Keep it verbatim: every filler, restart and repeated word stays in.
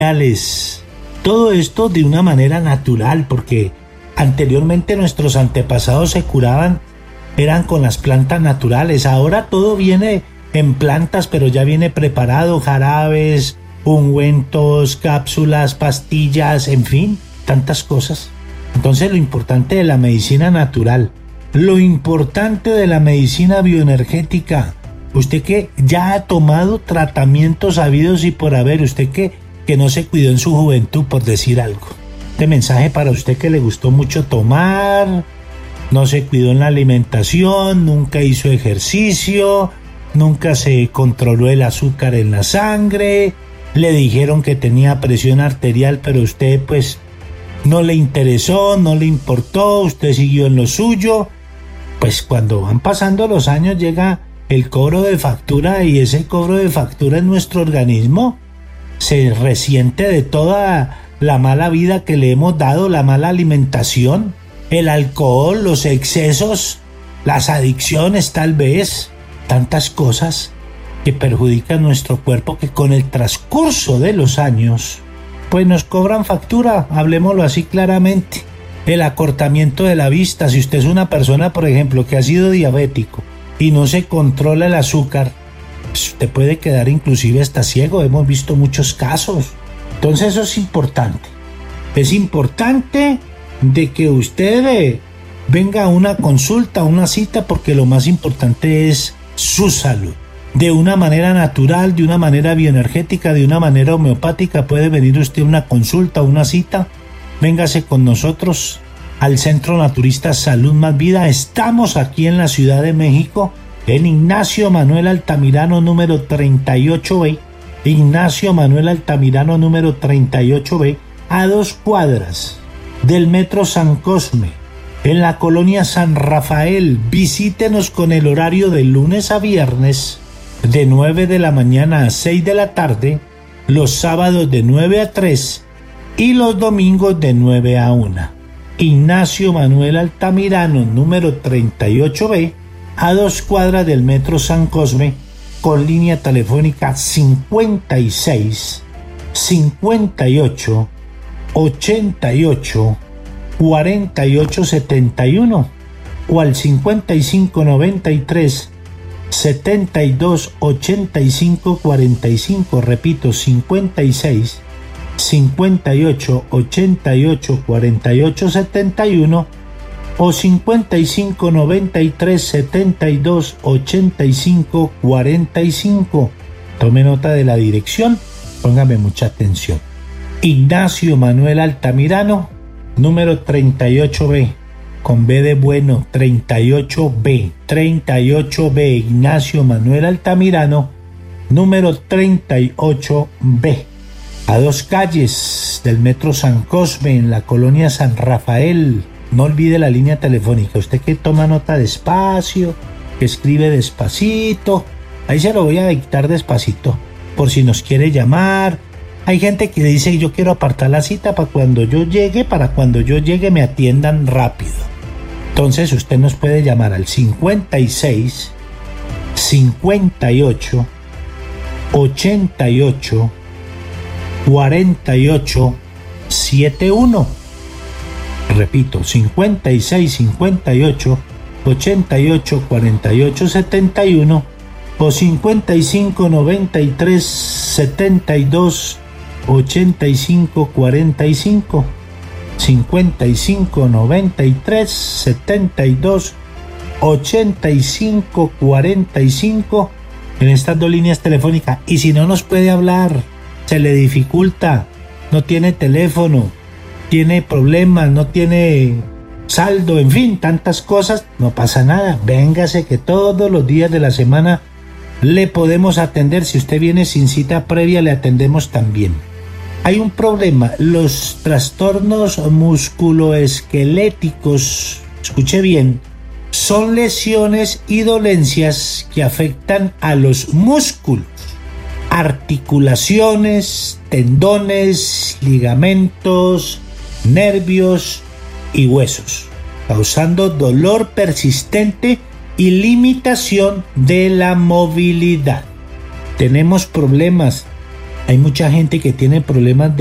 Todo esto de una manera natural, porque anteriormente nuestros antepasados se curaban, eran con las plantas naturales. Ahora todo viene en plantas, pero ya viene preparado, jarabes, ungüentos, cápsulas, pastillas, en fin, tantas cosas. Entonces lo importante de la medicina natural, lo importante de la medicina bioenergética, usted que ya ha tomado tratamientos habidos y por haber, usted que, que no se cuidó en su juventud, por decir algo. Este mensaje para usted que le gustó mucho tomar, no se cuidó en la alimentación, nunca hizo ejercicio, nunca se controló el azúcar en la sangre, le dijeron que tenía presión arterial, pero usted pues no le interesó, no le importó, usted siguió en lo suyo. Pues cuando van pasando los años llega el cobro de factura, y ese cobro de factura en nuestro organismo se resiente de toda la mala vida que le hemos dado, la mala alimentación, el alcohol, los excesos, las adicciones tal vez, tantas cosas que perjudican nuestro cuerpo, que con el transcurso de los años pues nos cobran factura, hablemoslo así claramente. El acortamiento de la vista, si usted es una persona, por ejemplo, que ha sido diabético y no se controla el azúcar, pues usted puede quedar inclusive hasta ciego, hemos visto muchos casos. Entonces eso es importante, es importante de que usted eh, venga a una consulta, a una cita, porque lo más importante es su salud. De una manera natural, de una manera bioenergética, de una manera homeopática, puede venir usted a una consulta, a una cita. Véngase con nosotros al Centro Naturista Salud Más Vida. Estamos aquí en la Ciudad de México, en Ignacio Manuel Altamirano número treinta y ocho B. Ignacio Manuel Altamirano número treinta y ocho B, a dos cuadras del Metro San Cosme, en la colonia San Rafael. Visítenos con el horario de lunes a viernes, de nueve de la mañana a seis de la tarde, los sábados de nueve a tres y los domingos de nueve a una. Ignacio Manuel Altamirano número treinta y ocho B, a dos cuadras del Metro San Cosme, con línea telefónica cincuenta y seis, cincuenta y ocho, ochenta y ocho, cuarenta y ocho setenta y uno, o al cincuenta y cinco noventa y tres, setenta y dos ochenta y cinco cuarenta y cinco. Repito, cincuenta y seis, cincuenta y ocho, ochenta y ocho, cuarenta y ocho setenta y uno, o cincuenta y cinco noventa y tres, setenta y dos ochenta y cinco cuarenta y cinco. Tome nota de la dirección, póngame mucha atención. Ignacio Manuel Altamirano número treinta y ocho B, con B de bueno, treinta y ocho B, treinta y ocho B, Ignacio Manuel Altamirano número treinta y ocho B, a dos calles del Metro San Cosme, en la colonia San Rafael. No olvide la línea telefónica. Usted que toma nota despacio, que escribe despacito, ahí se lo voy a dictar despacito, por si nos quiere llamar. Hay gente que dice: yo quiero apartar la cita para cuando yo llegue, para cuando yo llegue me atiendan rápido. Entonces usted nos puede llamar al cincuenta y seis, cincuenta y ocho, ochenta y ocho, cuarenta y ocho setenta y uno. Repito, cincuenta y seis, cincuenta y ocho, ochenta y ocho, cuarenta y ocho setenta y uno, o cincuenta y cinco noventa y tres, setenta y dos ochenta y cinco cuarenta y cinco, cincuenta y cinco noventa y tres, setenta y dos ochenta y cinco cuarenta y cinco, en estas dos líneas telefónicas. Y si no nos puede hablar, se le dificulta, no tiene teléfono, tiene problemas, no tiene saldo, en fin, tantas cosas, no pasa nada. Véngase que todos los días de la semana le podemos atender. Si usted viene sin cita previa, le atendemos también. Hay un problema, los trastornos musculoesqueléticos, escuche bien, son lesiones y dolencias que afectan a los músculos, articulaciones, tendones, ligamentos, nervios y huesos, causando dolor persistente y limitación de la movilidad. Tenemos problemas Hay mucha gente que tiene problemas